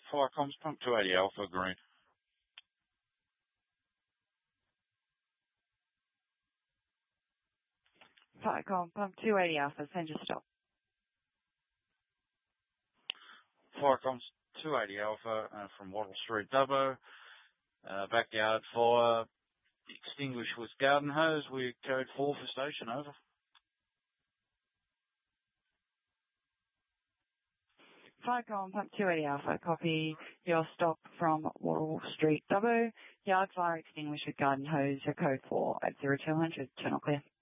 Fire comms, pump 280 Alpha, green. Firecom, pump 280 Alpha, send your stop. Fire comms, 280 Alpha from Wattle Street, Dubbo. Backyard fire, extinguished with garden hose. We code 4 for station, over. Firecom, pump 280 Alpha, copy your stop from Wattle Street, Dubbo. Yard fire extinguished with garden hose, code 4 at 0200, channel clear.